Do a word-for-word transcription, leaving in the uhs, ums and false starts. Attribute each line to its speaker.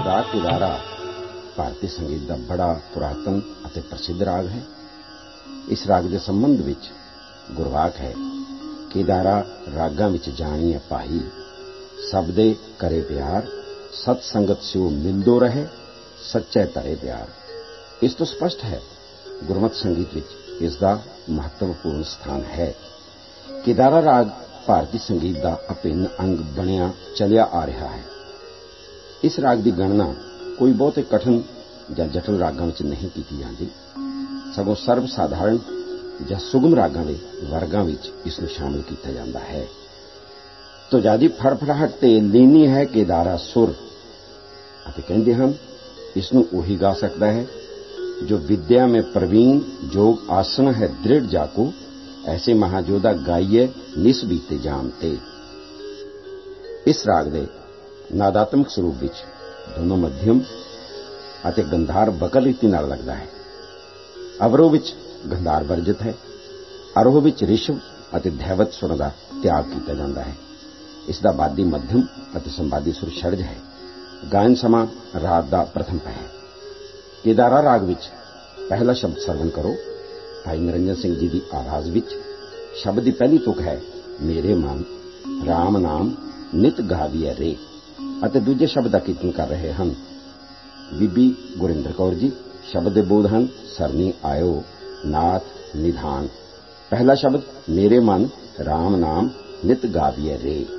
Speaker 1: राग केदारा भारतीय संगीत का बड़ा पुरातन ਅਤੇ प्रसिद्ध राग है। इस राग के संबंध विच गुरवाक है, केदारा रागां विच जाणीए भाई, सब दे करे प्यार, सत संगत स्यो मिलदो रहे, सच्चे धरे प्यार। इस तो स्पष्ट है गुरमत संगीत विच इसका महत्वपूर्ण स्थान है। केदारा राग भारतीय संगीत का अभिन्न अंग बनया चलिया आ रहा है। इस राग की गणना कोई बहुते कठिन या जटिल रागां विच नहीं की जाती, सगों सर्व साधारण या सुगम रागां दे वर्गां विच इसनूं शामिल किया जाता है। तो ज्यादा फड़फड़ाहट ते लीनी है केदारा सुर अते कहंदे हन इसनूं ओही गा सकता है जो विद्या में प्रवीण, जोग आसन है दृढ़ जाको, ऐसे महाजोधा गाइए निस बीते जानते। इस राग दे नादात्मक स्वरूप विच दोनों मध्यम अते गंधार बकर रीति नाल लगदा है। अवरोह विच गंधार वर्जित है, आरोह विच ऋषभ अते धैवत सुर का त्याग किया जाता है। इसका बादी मध्यम अते संवादी सुर षडज है। गायन समा रात का प्रथम पै है। केदारा राग विच पहला शब्द सरवण करो। भाई निरंजन सिंह जी की आवाज विच शब्द की पहली तुक है मेरे मन, राम नाम नित गाविए रे, अते दूजे शब्द का कीर्तन कर रहे हैं बीबी गुरिंदर कौर जी। शब्द के बोध हैं सरनी आयो, नाथ निधान। पहला शब्द मेरे मन, राम नाम नित गाविए रे।